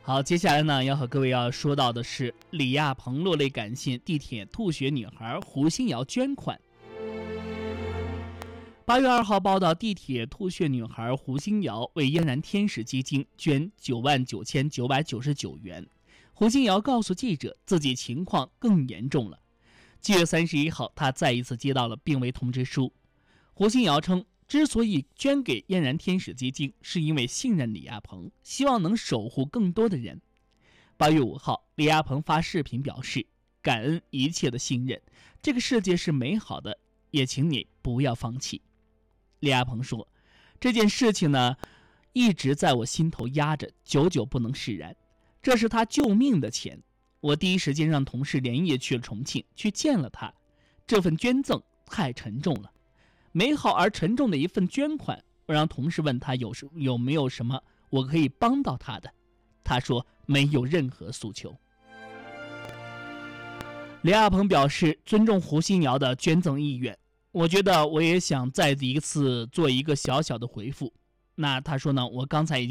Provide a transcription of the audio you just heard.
好，接下来呢，要和各位说到的是李亚鹏落泪感谢地铁吐血女孩胡新瑶捐款。8月2号报道，地铁吐血女孩胡新瑶为嫣然天使基金捐99999元。胡新瑶告诉记者，自己情况更严重了。7月31号，她再一次接到了病危通知书。胡新瑶称，之所以捐给嫣然天使基金，是因为信任李亚鹏，希望能守护更多的人。8月5号，李亚鹏发视频表示，感恩一切的信任，这个世界是美好的，也请你不要放弃。李亚鹏说，这件事情呢，一直在我心头压着，久久不能释然。这是他救命的钱，我第一时间让同事连夜去了重庆，去见了他。这份捐赠太沉重了，美好而沉重的一份捐款。我让同事问他有没有什么我可以帮到他的，他说没有任何诉求。李亚鹏表示尊重胡新瑶的捐赠意愿，我觉得我也想再一次做一个小小的回复。那他说呢，我刚才已经